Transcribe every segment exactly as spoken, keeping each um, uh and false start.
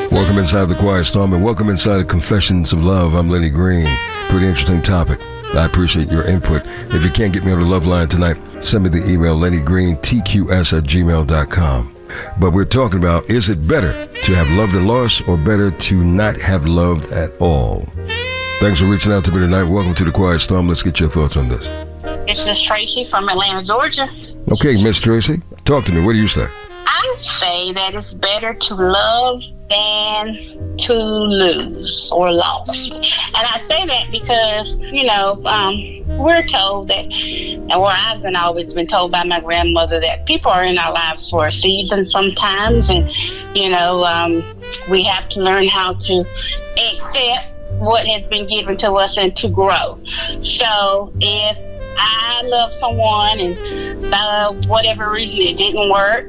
Welcome inside the Quiet Storm and welcome inside of Confessions of Love. I'm Lenny Green. Pretty interesting topic. I appreciate your input. If you can't get me on the love line tonight, send me the email lenny green t q s at gmail dot com. But we're talking about, is it better to have loved and lost or better to not have loved at all? Thanks for reaching out to me tonight. Welcome to the Quiet Storm. Let's get your thoughts on this. This is Tracy from Atlanta, Georgia. Okay, Miss Tracy, talk to me. What do you say? I say that it's better to love than to lose or lost. And I say that because, you know, um, we're told that, and where I've been always been told by my grandmother, that people are in our lives for a season sometimes. And, you know, um, we have to learn how to accept what has been given to us and to grow. So if I love someone and uh, whatever reason it didn't work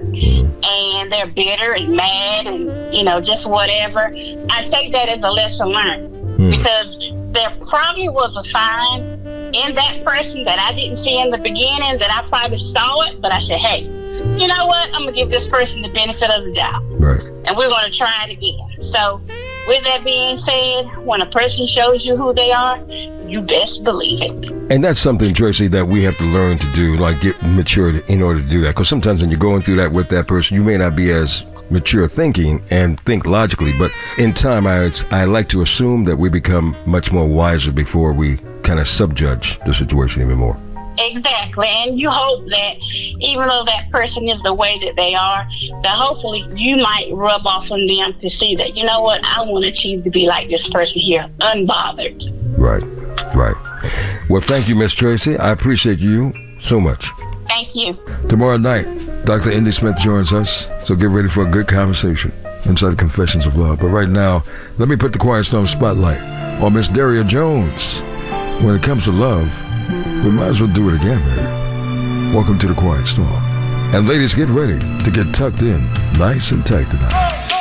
and they're bitter and mad and, you know, just whatever, I take that as a lesson learned mm. because there probably was a sign in that person that I didn't see in the beginning that I probably saw it, but I said, hey, you know what? I'm going to give this person the benefit of the doubt. Right. And we're going to try it again. So with that being said, when a person shows you who they are, you best believe it. And that's something, Tracy, that we have to learn to do, like get mature in order to do that. Because sometimes when you're going through that with that person, you may not be as mature thinking and think logically. But in time, I, I like to assume that we become much more wiser before we kind of subjudge the situation even more. Exactly. And you hope that even though that person is the way that they are, that hopefully you might rub off on them to see that, you know what, I want to achieve to be like this person here, unbothered. Right. Right. Well, thank you, Miss Tracy. I appreciate you so much. Thank you. Tomorrow night, Doctor Indy Smith joins us, so get ready for a good conversation inside Confessions of Love. But right now, let me put the Quiet Storm spotlight on Miss Daria Jones. When it comes to love, we might as well do it again, man. Welcome to the Quiet Storm. And ladies, get ready to get tucked in nice and tight tonight.